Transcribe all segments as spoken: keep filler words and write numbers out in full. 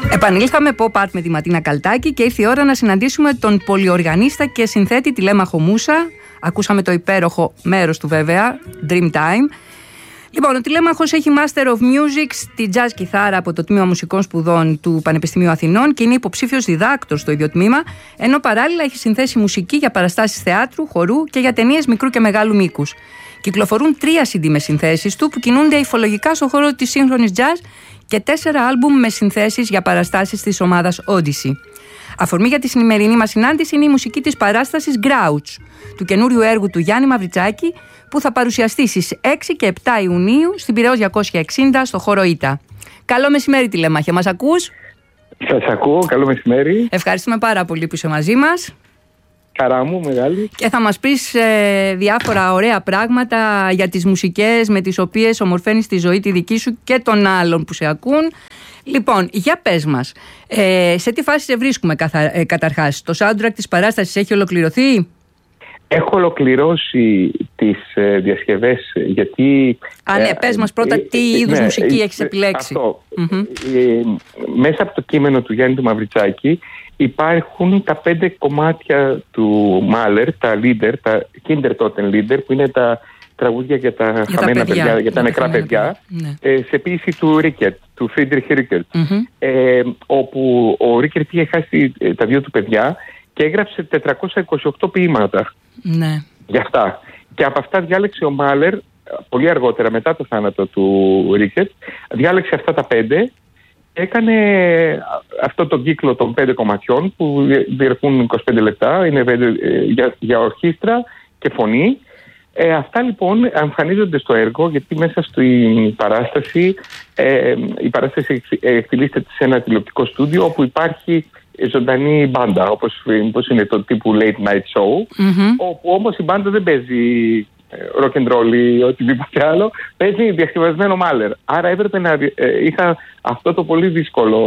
Επανήλθαμε pop art με τη Ματίνα Καλτάκη και ήρθε η ώρα να συναντήσουμε τον πολυοργανίστα και συνθέτη Τηλέμαχο Μούσα. Ακούσαμε το υπέροχο μέρος του βέβαια, Dreamtime. Λοιπόν, ο Τηλέμαχος έχει Master of Music στη jazz κιθάρα από το Τμήμα Μουσικών Σπουδών του Πανεπιστημίου Αθηνών και είναι υποψήφιος διδάκτορ στο ίδιο τμήμα, ενώ παράλληλα έχει συνθέσει μουσική για παραστάσεις θεάτρου, χορού και για ταινίες μικρού και μεγάλου μήκους. Κυκλοφορούν τρία σι ντι με συνθέσεις του που κινούνται υφολογικά στον χώρο της σύγχρονης jazz και τέσσερα άλμπουμ με συνθέσεις για παραστάσεις της ομάδας Odyssey. Αφορμή για τη σημερινή μας συνάντηση είναι η μουσική της παράστασης Grouch, του καινούριου έργου του Γιάννη Μαυριτσάκη, που θα παρουσιαστεί στις έξι και επτά Ιουνίου στην Πειραιώς διακόσια εξήντα στο χώρο Ήτα. Καλό μεσημέρι, Τηλέμαχε, μας ακούς? Σας ακούω, καλό μεσημέρι. Ευχαριστούμε πάρα πολύ που είσαι μαζί μας. Χαρά μου, μεγάλη. Και θα μας πεις ε, διάφορα ωραία πράγματα για τις μουσικές με τις οποίες ομορφαίνεις τη ζωή τη δική σου και των άλλων που σε ακούν. Λοιπόν, για πες μας, ε, σε τι φάση σε βρίσκουμε καθα, ε, καταρχάς? Το soundtrack της παράστασης έχει ολοκληρωθεί? Έχω ολοκληρώσει τις ε, διασκευές γιατί... Α, ναι, ε, πες μας πρώτα ε, τι ε, είδους ναι, μουσική ε, έχεις επιλέξει. Αυτό. Mm-hmm. Ε, μέσα από το κείμενο του Γιάννη του Μαυριτσάκη υπάρχουν τα πέντε κομμάτια του Μάλερ, τα leader, τα Kindertoten leader, που είναι τα τραγούδια για τα για χαμένα τα παιδιά, παιδιά, για τα για νεκρά παιδιά, ναι. ε, σε ποίηση του Ρίκερτ, του Φρίντριχ Ρίκερτ, mm-hmm. ε, όπου ο Ρίκερτ είχε χάσει ε, τα δύο του παιδιά και έγραψε τετρακόσια είκοσι οκτώ ποίηματα ναι. για αυτά. Και από αυτά διάλεξε ο Μάλερ, πολύ αργότερα μετά το θάνατο του Ρίκερτ, διάλεξε αυτά τα πέντε. Έκανε αυτό το κύκλο των πέντε κομματιών που διαρκούν είκοσι πέντε λεπτά, είναι για, για ορχήστρα και φωνή. Ε, αυτά λοιπόν εμφανίζονται στο έργο, γιατί μέσα στην παράσταση ε, η παράσταση εκτελήσεται σε ένα τηλεοπτικό στούντιο όπου υπάρχει ζωντανή μπάντα, όπως, όπως είναι το τύπου late night show, mm-hmm. όπου όμως η μπάντα δεν παίζει rock and roll ή οτιδήποτε άλλο, παίζει διασκευασμένο Μάλερ. Άρα έπρεπε να ε, είχα αυτό το πολύ δύσκολο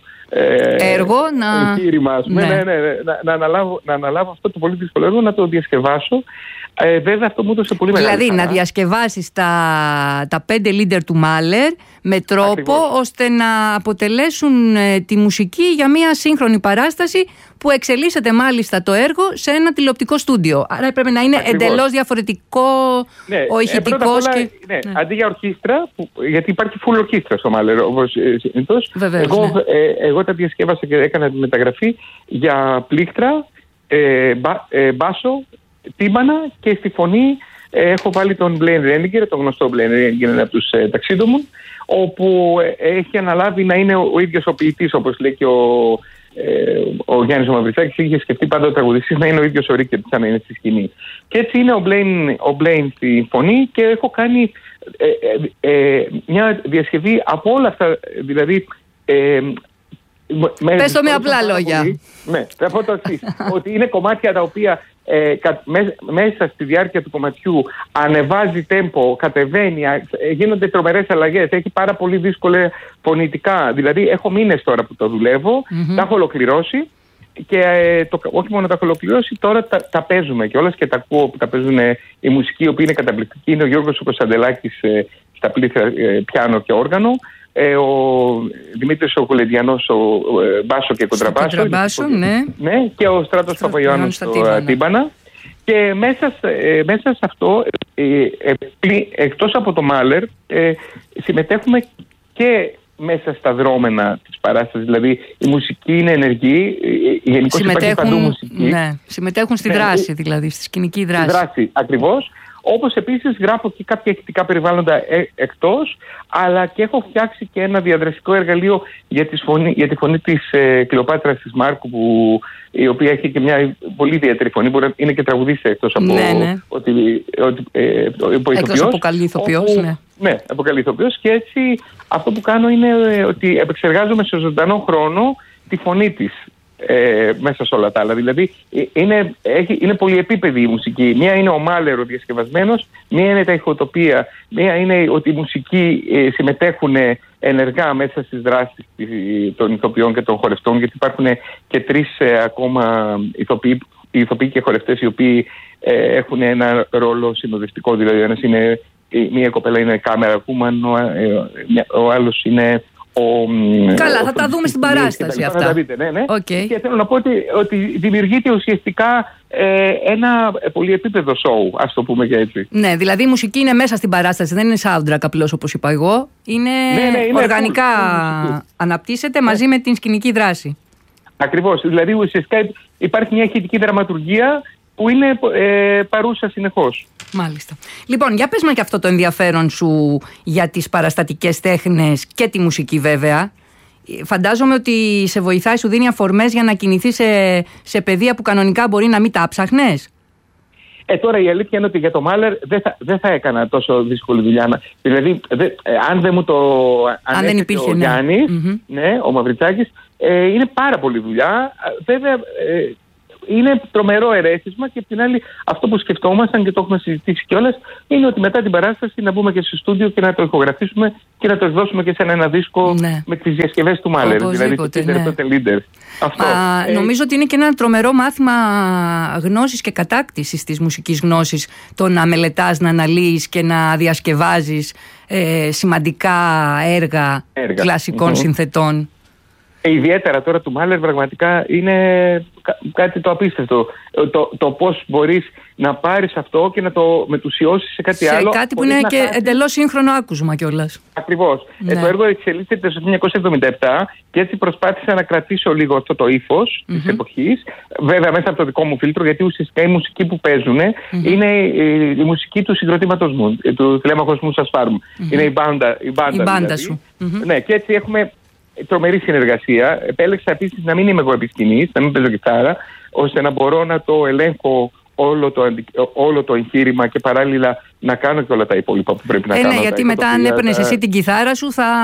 ε, έργο να... εγχείρημα, ας πούμε, ναι. Ναι, ναι, ναι, να, να, αναλάβω, να αναλάβω αυτό το πολύ δύσκολο έργο, να το διασκευάσω. Ε, βέβαια αυτό μου έδωσε πολύ μεγάλη Δηλαδή χαρά. Να διασκευάσεις τα, τα πέντε leader του Μάλερ με τρόπο Ακριβώς. ώστε να αποτελέσουν ε, τη μουσική για μια σύγχρονη παράσταση που εξελίσσεται μάλιστα το έργο σε ένα τηλεοπτικό στούντιο. Άρα έπρεπε να είναι Ακριβώς. εντελώς διαφορετικό ναι, ο ηχητικός. Ε, και... ναι, ναι. Αντί για ορχήστρα, που, γιατί υπάρχει full ορχήστρα στο Μάλερ, όπως ε, συνήθως, εγώ, ναι. ε, εγώ τα διασκεύασα και έκανα τη μεταγραφή για πλήκτρα, ε, μπα, ε, μπάσο, τύμπανα και στη φωνή ε, έχω βάλει τον Blaine Reniger, τον γνωστό Blaine Reniger, ένα από τους ε, ταξίδωμουν, όπου ε, έχει αναλάβει να είναι ο, ο ίδιος ο ποιητής, όπως λέει και ο, ε, ο Γιάννης ο Μαυριτσάκης, είχε σκεφτεί πάντα ο τραγουδιστής να είναι ο ίδιος ο Ρίκερτ, σαν να είναι στη σκηνή. Και έτσι είναι ο Blaine, ο Blaine στη φωνή και έχω κάνει ε, ε, ε, μια διασκευή από όλα αυτά, δηλαδή... Ε, Πες το με απλά λόγια. Πολύ, ναι, θα πω το εξής, ότι είναι κομμάτια τα οποία ε, κα, μέ, μέσα στη διάρκεια του κομματιού ανεβάζει τέμπο, κατεβαίνει, α, γίνονται τρομερές αλλαγές, έχει πάρα πολύ δύσκολα φωνητικά. Δηλαδή έχω μήνες τώρα που το δουλεύω, mm-hmm. τα έχω ολοκληρώσει και ε, το, όχι μόνο τα έχω ολοκληρώσει, τώρα τα, τα παίζουμε και όλες και τα ακούω που τα παίζουν ε, η μουσική, η οποία είναι καταπληκτική. Είναι ο Γιώργος ο Κωνσταντελάκης ε, στα πλήθρα ε, πιάνο και όργανο. Ε, ο Δημήτρης ο Κολεντιανός ο ε, μπάσο και κοντραμπάσο, κοντραμπάσο ναι. ναι, και ο Στράτος Παπαϊωάννης στο τύμπανα. Και μέσα, ε, μέσα σε αυτό ε, ε, πλη, εκτός από το Μάλερ ε, συμμετέχουμε και μέσα στα δρόμενα της παράστασης, δηλαδή η μουσική είναι ενεργή, γενικώς υπάρχει παντού μουσική. Ναι, συμμετέχουν στη δράση ναι, δηλαδή, στη σκηνική δράση. Στη δράση, ακριβώς. Όπως επίσης γράφω και κάποια ηχητικά περιβάλλοντα ε, εκτός, αλλά και έχω φτιάξει και ένα διαδραστικό εργαλείο για τη φωνή, για τη φωνή της ε, Κλεοπάτρας της Μάρκου, που, η οποία έχει και μια πολύ ιδιαίτερη φωνή, μπορεί να είναι και τραγουδίστρια εκτός από ναι, ναι. ότι, ότι ε, εκτός από καλή ηθοποιός, ναι. Ναι, από καλή ηθοποιός, και έτσι αυτό που κάνω είναι ότι επεξεργάζομαι σε ζωντανό χρόνο τη φωνή της. Ε, μέσα σε όλα τα άλλα. Δηλαδή είναι, έχει, είναι πολυεπίπεδη η μουσική. Μία είναι ο Μάλερ ο διασκευασμένος, μία είναι τα ηχοτοπία, μία είναι ότι οι μουσικοί ε, συμμετέχουν ενεργά μέσα στις δράσεις των ηθοποιών και των χορευτών, γιατί υπάρχουν και τρεις ε, ακόμα ηθοποιοί, ηθοποιοί και χορευτές οι οποίοι ε, έχουν ένα ρόλο συνοδευτικό. Δηλαδή ένας είναι, μία κοπέλα είναι κάμερα κούμαν, ο, ε, ο άλλος είναι Ο, Καλά, ο, θα ο, τα δούμε στην παράσταση τα αυτά. Θα τα δείτε, ναι, ναι. Okay. Και θέλω να πω ότι, ότι δημιουργείται ουσιαστικά ε, ένα πολυεπίπεδο σοου, ας το πούμε και έτσι. Ναι, δηλαδή η μουσική είναι μέσα στην παράσταση, δεν είναι soundtrack απλώς όπως είπα εγώ. Είναι, ναι, ναι, είναι οργανικά full, full αναπτύσσεται μαζί με την σκηνική δράση. Ακριβώς, δηλαδή ουσιαστικά υπάρχει μια ηχητική δραματουργία που είναι ε, παρούσα συνεχώς. Μάλιστα. Λοιπόν, για πες μας και αυτό το ενδιαφέρον σου για τις παραστατικές τέχνες και τη μουσική βέβαια. Φαντάζομαι ότι σε βοηθάει, σου δίνει αφορμές για να κινηθείς σε, σε πεδία που κανονικά μπορεί να μην τα ψάχνες. Ε, τώρα η αλήθεια είναι ότι για το Μάλερ δεν θα, δεν θα έκανα τόσο δύσκολη δουλειά. Δηλαδή, δε, ε, αν δεν μου το αν δεν υπήρχε, ο ναι. Γιάννης, Mm-hmm. ναι, ο Μαυριτσάκης, ε, είναι πάρα πολύ δουλειά. Βέβαια, ε, είναι τρομερό ερέθισμα και απ' την άλλη αυτό που σκεφτόμασταν και το έχουμε συζητήσει κιόλας είναι ότι μετά την παράσταση να μπούμε και στο στούντιο και να το ηχογραφήσουμε και να το εκδώσουμε και σε ένα δίσκο, ναι, με τις διασκευές του Μάλερ. Δηλαδή το Leader, το Leader. Αυτό. Α, ε, νομίζω ότι είναι και ένα τρομερό μάθημα γνώσης και κατάκτησης της μουσικής γνώσης το να μελετάς, να αναλύεις και να διασκευάζεις ε, σημαντικά έργα, έργα. κλασικών mm-hmm. συνθετών. Ε, ιδιαίτερα τώρα του Μάλερ πραγματικά είναι κά- κάτι το απίστευτο. Το, το πώς μπορείς να πάρεις αυτό και να το μετουσιώσεις σε κάτι σε άλλο. Σε κάτι που είναι και χάσεις... εντελώς σύγχρονο άκουσμα κιόλας. Ακριβώς. Ναι. Ε, το έργο εξελίσσεται το χίλια εννιακόσια εβδομήντα επτά και έτσι προσπάθησα να κρατήσω λίγο αυτό το ύφος mm-hmm. της εποχής. Βέβαια μέσα από το δικό μου φίλτρο, γιατί ουσιαστικά η μουσική που παίζουν mm-hmm. είναι η, η μουσική του συγκροτήματος μου, του Τηλέμαχος Μούσας Φάρμ. Mm-hmm. Είναι η μπάντα, η μπάντα, η μπάντα δηλαδή. σου. Mm-hmm. Ναι, και έτσι έχουμε τρομερή συνεργασία. Επέλεξα επίσης να μην είμαι εγώ επί σκηνής, να μην παίζω κιθάρα, ώστε να μπορώ να το ελέγχω όλο το, όλο το εγχείρημα και παράλληλα να κάνω και όλα τα υπόλοιπα που πρέπει να ε, κάνω. Ναι, γιατί μετά αν έπαιρνες εσύ την κιθάρα σου θα,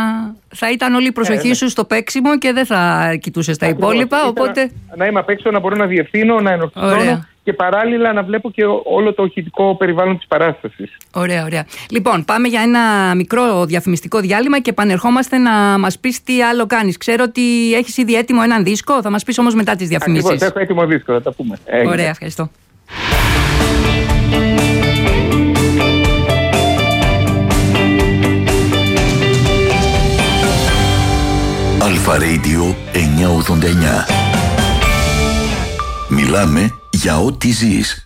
θα ήταν όλη η προσοχή ε, σου ναι. στο παίξιμο και δεν θα κοιτούσες τα Ακριβώς. υπόλοιπα. Οπότε... Να, να είμαι απ' έξω, να μπορώ να διευθύνω, να ενορθώνω και παράλληλα να βλέπω και όλο το ηχητικό περιβάλλον της παράστασης. Ωραία, ωραία. Λοιπόν, πάμε για ένα μικρό διαφημιστικό διάλειμμα και επανερχόμαστε να μας πεις τι άλλο κάνεις. Ξέρω ότι έχεις ήδη έτοιμο έναν δίσκο, θα μας πεις όμως μετά τις διαφημίσεις. Ακριβώς, έχω έτοιμο δίσκο, θα τα πούμε. Έγινε. Ωραία, ευχαριστώ. Αλφα Radio εννιακόσια ογδόντα εννιά. Μιλάμε για ό,τι ζεις.